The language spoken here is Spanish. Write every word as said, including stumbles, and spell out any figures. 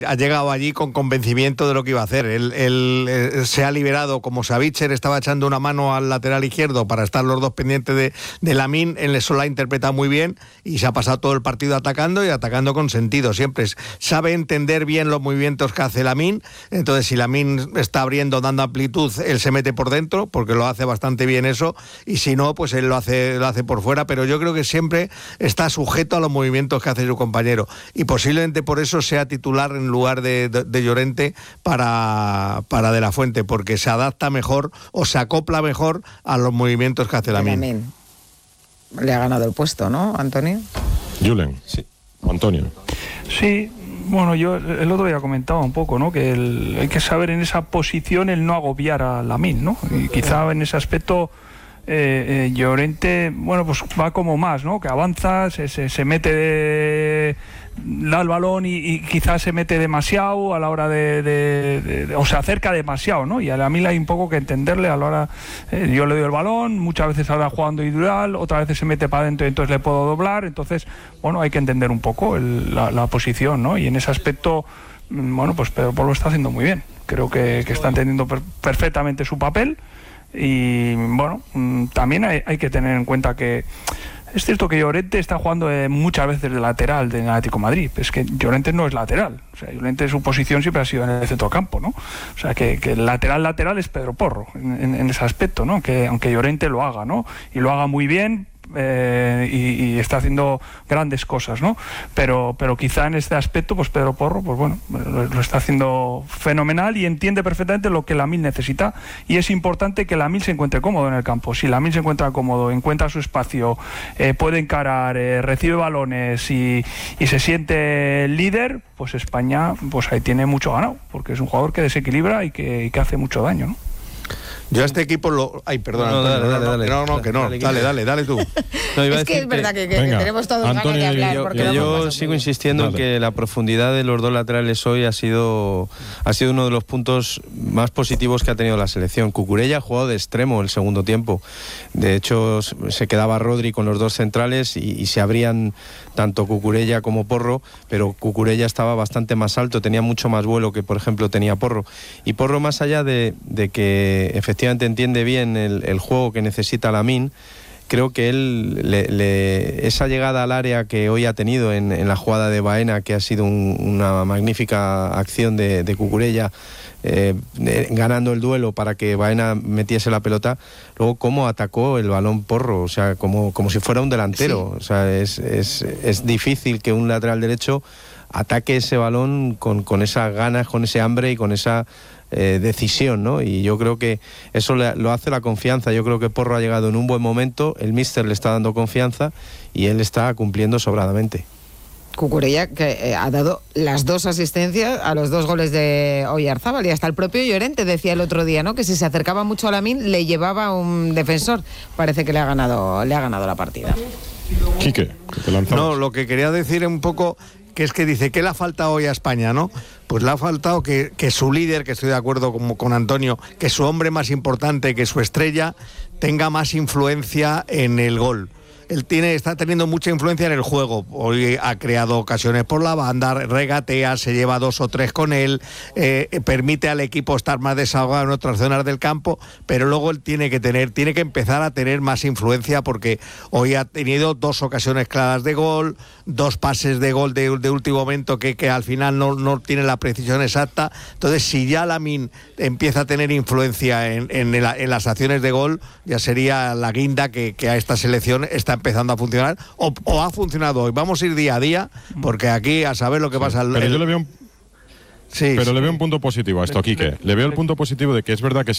Ha llegado allí con convencimiento de lo que iba a hacer. Él, él, él se ha liberado, como Savitzer estaba echando una mano al lateral izquierdo para estar los dos pendientes de, de Lamine. Él eso lo ha interpretado muy bien y se ha pasado todo el partido atacando y atacando con sentido. Siempre sabe entender bien los movimientos que hace Lamine. Entonces, si Lamine está abriendo, dando amplitud, él se mete por dentro, porque lo hace bastante bien eso. Y si no, pues él lo hace, lo hace por fuera. Pero yo creo que siempre está sujeto a los movimientos que hace su compañero. Y posiblemente por eso sea titular en lugar de, de, de Llorente para, para De La Fuente, porque se adapta mejor o se acopla mejor a los movimientos que hace Lamine. Le ha ganado el puesto, ¿no, Antonio? Julen, sí. Antonio. Sí, bueno, yo el otro día comentaba un poco, ¿no? Que el, hay que saber en esa posición el no agobiar a Lamine, ¿no? Y quizá en ese aspecto eh, eh, Llorente, bueno, pues va como más, ¿no? Que avanza, se, se, se mete de... da el balón y, y quizás se mete demasiado a la hora de, de, de, de o se acerca demasiado, ¿no? Y a mí hay un poco que entenderle a la hora, eh, yo le doy el balón, muchas veces ahora jugando individual, otras veces se mete para adentro y entonces le puedo doblar, entonces, bueno, hay que entender un poco el, la, la posición, ¿no? Y en ese aspecto, bueno, pues Pedro Porro lo está haciendo muy bien, creo que, que está entendiendo per- perfectamente su papel y, bueno, también hay, hay que tener en cuenta que es cierto que Llorente está jugando eh, muchas veces de lateral del Atlético de Madrid, es que Llorente no es lateral, o sea, Llorente su posición siempre ha sido en el centrocampo, ¿no? O sea, que, que el lateral lateral es Pedro Porro en, en, en ese aspecto, ¿no? Que aunque Llorente lo haga, ¿no? Y lo haga muy bien. Eh, y, y está haciendo grandes cosas, ¿no? Pero, pero quizá en este aspecto, pues Pedro Porro, pues bueno, lo, lo está haciendo fenomenal y entiende perfectamente lo que Lamine necesita y es importante que Lamine se encuentre cómodo en el campo. Si Lamine se encuentra cómodo, encuentra su espacio, eh, puede encarar, eh, recibe balones y, y se siente líder, pues España, pues ahí tiene mucho ganado, porque es un jugador que desequilibra y que, y que hace mucho daño, ¿no? Yo a este equipo lo... Ay, perdona, no, Antonio, dale, no, dale, no, dale, no, no, que no, dale, dale, dale, dale tú. No, iba a es que decir es verdad que, que, venga, que tenemos todos Antonio, ganas de hablar. yo, porque que no yo podemos sigo hacer. insistiendo Dale. en que la profundidad de los dos laterales hoy ha sido, ha sido uno de los puntos más positivos que ha tenido la selección. Cucurella ha jugado de extremo el segundo tiempo. De hecho, se quedaba Rodri con los dos centrales y, y se abrían tanto Cucurella como Porro, pero Cucurella estaba bastante más alto, tenía mucho más vuelo que, por ejemplo, tenía Porro. Y Porro, más allá de, de que efectivamente entiende bien el, el juego que necesita Lamine, creo que él, le, le, esa llegada al área que hoy ha tenido en, en la jugada de Baena, que ha sido un, una magnífica acción de, de Cucurella, eh, eh, ganando el duelo para que Baena metiese la pelota, luego cómo atacó el balón Porro, o sea, como, como si fuera un delantero. Sí. O sea, es, es, es difícil que un lateral derecho ataque ese balón con, con esas ganas, con ese hambre y con esa eh, decisión, ¿no? Y yo creo que eso le, lo hace la confianza. Yo creo que Porro ha llegado en un buen momento, el míster le está dando confianza y él está cumpliendo sobradamente. Cucurella, que eh, ha dado las dos asistencias a los dos goles de Oyarzábal, y hasta el propio Llorente decía el otro día, ¿no?, que si se acercaba mucho a Lamine le llevaba un defensor. Parece que le ha ganado, le ha ganado la partida. Quique, te lanzamos. No, lo que quería decir un poco, que es que dice, ¿qué le ha faltado hoy a España, no? Pues le ha faltado que, que su líder, que estoy de acuerdo con, con Antonio, que su hombre más importante, que su estrella, tenga más influencia en el gol. Él tiene, está teniendo mucha influencia en el juego. Hoy ha creado ocasiones por la banda, regatea, se lleva dos o tres con él, eh, permite al equipo estar más desahogado en otras zonas del campo, pero luego él tiene que tener, tiene que empezar a tener más influencia, porque hoy ha tenido dos ocasiones claras de gol, dos pases de gol de, de último momento que, que al final no, no tiene la precisión exacta. Entonces, si ya Lamine empieza a tener influencia en, en, el, en las acciones de gol, ya sería la guinda que, que a esta selección está empezando a funcionar, o, o ha funcionado hoy. Vamos a ir día a día, porque aquí a saber lo que sí, pasa. Pero el, yo le veo un, sí, pero sí. le veo un punto positivo a esto, Quique. Le veo el punto positivo de que es verdad que